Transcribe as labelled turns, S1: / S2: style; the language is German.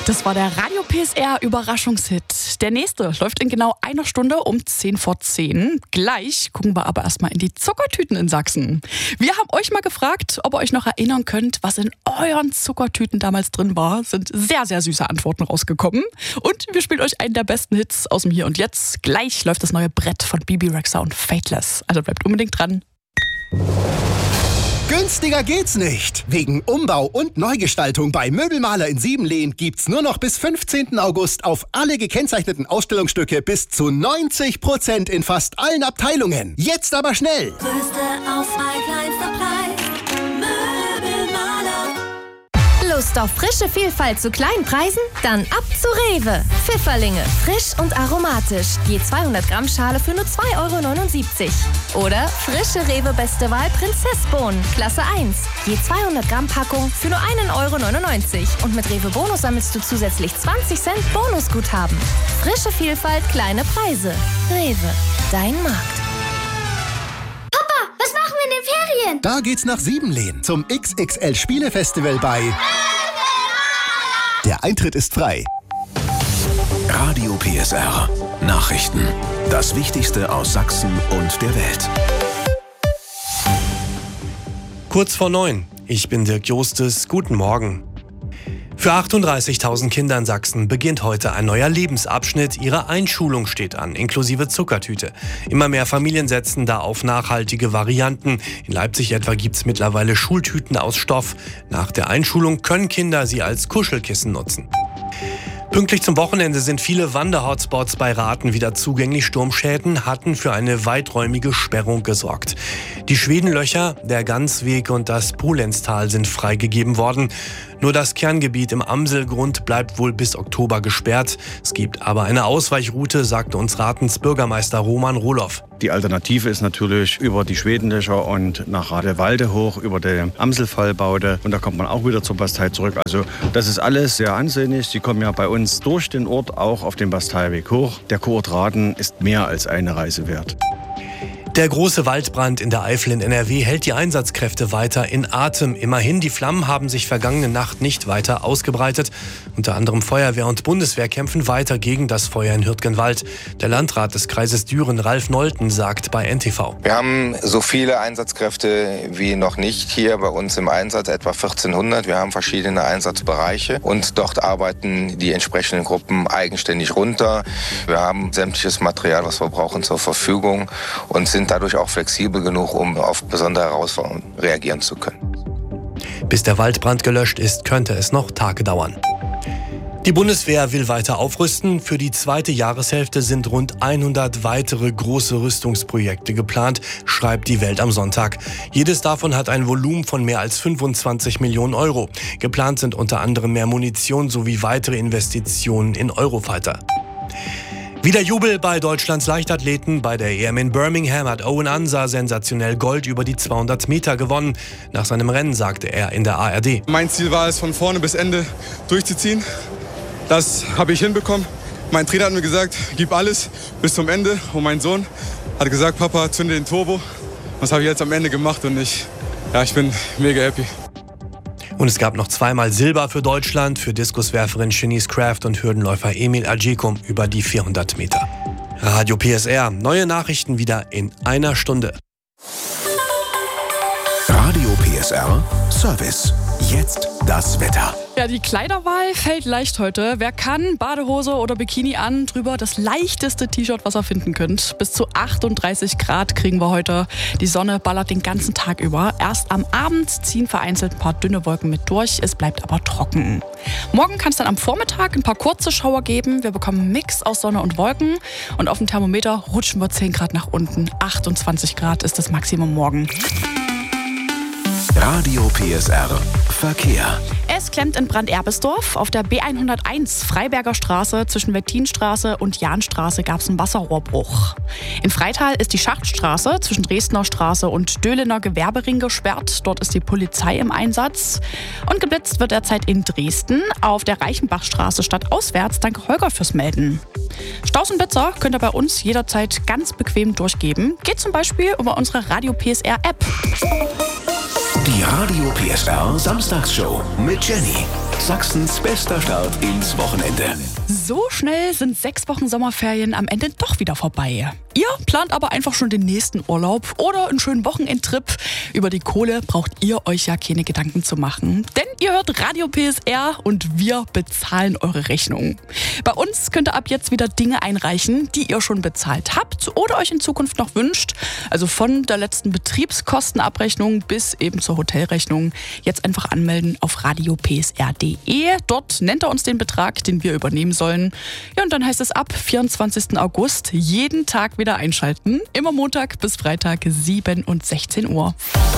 S1: Das war der Radio PSR Überraschungshit. Der nächste läuft in genau einer Stunde um 10:10. Gleich gucken wir aber erstmal in die Zuckertüten in Sachsen. Wir haben euch mal gefragt, ob ihr euch noch erinnern könnt, was in euren Zuckertüten damals drin war. Sind sehr, sehr süße Antworten rausgekommen. Und wir spielen euch einen der besten Hits aus dem Hier und Jetzt. Gleich läuft das neue Brett von Bibi Rexha und Fateless. Also bleibt unbedingt dran.
S2: Günstiger geht's nicht. Wegen Umbau und Neugestaltung bei Möbelmaler in Siebenlehn gibt's nur noch bis 15. August auf alle gekennzeichneten Ausstellungsstücke bis zu 90% in fast allen Abteilungen. Jetzt aber schnell!
S3: Größte Auswahl, kleinster Preis. Möbelmaler.
S4: Lust auf frische Vielfalt zu kleinen Preisen? Dann ab zu Rewe. Pfifferlinge, frisch und aromatisch. Je 200 Gramm Schale für nur 2,79 €. Oder frische Rewe Beste Wahl Prinzessbohnen, Klasse 1. Je 200 Gramm Packung für nur 1,99 €. Und mit Rewe Bonus sammelst du zusätzlich 20 Cent Bonusguthaben. Frische Vielfalt, kleine Preise. Rewe, dein Markt.
S3: Was machen wir in den Ferien?
S2: Da geht's nach Siebenlehn zum XXL Spielefestival bei... Der Eintritt ist frei.
S5: Radio PSR. Nachrichten. Das Wichtigste aus Sachsen und der Welt.
S6: Kurz vor 9. Ich bin Dirk Jostes. Guten Morgen. Für 38.000 Kinder in Sachsen beginnt heute ein neuer Lebensabschnitt. Ihre Einschulung steht an, inklusive Zuckertüte. Immer mehr Familien setzen da auf nachhaltige Varianten. In Leipzig etwa gibt es mittlerweile Schultüten aus Stoff. Nach der Einschulung können Kinder sie als Kuschelkissen nutzen. Pünktlich zum Wochenende sind viele Wanderhotspots bei Rathen wieder zugänglich. Sturmschäden hatten für eine weiträumige Sperrung gesorgt. Die Schwedenlöcher, der Gansweg und das Polenztal sind freigegeben worden. Nur das Kerngebiet im Amselgrund bleibt wohl bis Oktober gesperrt. Es gibt aber eine Ausweichroute, sagte uns Rathens Bürgermeister Roman Rohloff.
S7: Die Alternative ist natürlich über die Schwedenlöcher und nach Radewalde hoch, über die Amselfallbaude. Und da kommt man auch wieder zur Bastei zurück. Also das ist alles sehr ansehnlich. Sie kommen ja bei uns durch den Ort auch auf den Basteilweg hoch. Der Kurort Rathen ist mehr als eine Reise wert.
S6: Der große Waldbrand in der Eifel in NRW hält die Einsatzkräfte weiter in Atem. Immerhin, die Flammen haben sich vergangene Nacht nicht weiter ausgebreitet. Unter anderem Feuerwehr und Bundeswehr kämpfen weiter gegen das Feuer in Hürtgenwald. Der Landrat des Kreises Düren, Ralf Nolten, sagt bei NTV:
S8: Wir haben so viele Einsatzkräfte wie noch nicht hier bei uns im Einsatz, etwa 1400. Wir haben verschiedene Einsatzbereiche und dort arbeiten die entsprechenden Gruppen eigenständig runter. Wir haben sämtliches Material, was wir brauchen, zur Verfügung und sind dadurch auch flexibel genug, um auf besondere Herausforderungen reagieren zu können.
S6: Bis der Waldbrand gelöscht ist, könnte es noch Tage dauern. Die Bundeswehr will weiter aufrüsten. Für die zweite Jahreshälfte sind rund 100 weitere große Rüstungsprojekte geplant, schreibt die Welt am Sonntag. Jedes davon hat ein Volumen von mehr als 25 Millionen €. Geplant sind unter anderem mehr Munition sowie weitere Investitionen in Eurofighter. Wieder Jubel bei Deutschlands Leichtathleten. Bei der EM in Birmingham hat Owen Ansa sensationell Gold über die 200 Meter gewonnen. Nach seinem Rennen sagte er in der ARD:
S9: Mein Ziel war es, von vorne bis Ende durchzuziehen. Das habe ich hinbekommen. Mein Trainer hat mir gesagt, gib alles bis zum Ende. Und mein Sohn hat gesagt, Papa, zünde den Turbo. Das habe ich jetzt am Ende gemacht und ich bin mega happy.
S6: Und es gab noch zweimal Silber für Deutschland, für Diskuswerferin Shanice Kraft und Hürdenläufer Emil Agikum über die 400 Meter. Radio PSR, neue Nachrichten wieder in einer Stunde.
S5: Radio PSR Service. Jetzt das Wetter.
S1: Ja, die Kleiderwahl fällt leicht heute. Wer kann, Badehose oder Bikini an, drüber das leichteste T-Shirt, was ihr finden könnt. Bis zu 38 Grad kriegen wir heute. Die Sonne ballert den ganzen Tag über. Erst am Abend ziehen vereinzelt ein paar dünne Wolken mit durch. Es bleibt aber trocken. Morgen kann es dann am Vormittag ein paar kurze Schauer geben. Wir bekommen einen Mix aus Sonne und Wolken. Und auf dem Thermometer rutschen wir 10 Grad nach unten. 28 Grad ist das Maximum morgen.
S5: Radio PSR Verkehr.
S1: Es klemmt in Brand-Erbisdorf. Auf der B101 Freiberger Straße zwischen Wettinstraße und Jahnstraße gab es einen Wasserrohrbruch. In Freital ist die Schachtstraße zwischen Dresdner Straße und Döhlener Gewerbering gesperrt. Dort ist die Polizei im Einsatz. Und geblitzt wird derzeit in Dresden auf der Reichenbachstraße stadtauswärts. Danke Holger fürs Melden. Staus und Blitzer könnt ihr bei uns jederzeit ganz bequem durchgeben. Geht zum Beispiel über unsere Radio PSR App.
S5: Die Radio PSR Samstagsshow mit Jenny. Sachsens bester Start ins Wochenende.
S1: So schnell sind 6 Wochen Sommerferien am Ende doch wieder vorbei. Ihr plant aber einfach schon den nächsten Urlaub oder einen schönen Wochenendtrip. Über die Kohle braucht ihr euch ja keine Gedanken zu machen. Denn ihr hört Radio PSR und wir bezahlen eure Rechnung. Bei uns könnt ihr ab jetzt wieder Dinge einreichen, die ihr schon bezahlt habt oder euch in Zukunft noch wünscht. Also von der letzten Betriebskostenabrechnung bis eben zur Hotelrechnung. Jetzt einfach anmelden auf radiopsr.de. Dort nennt ihr uns den Betrag, den wir übernehmen sollen. Ja, und dann heißt es ab 24. August jeden Tag wieder einschalten. Immer Montag bis Freitag 7 und 16 Uhr.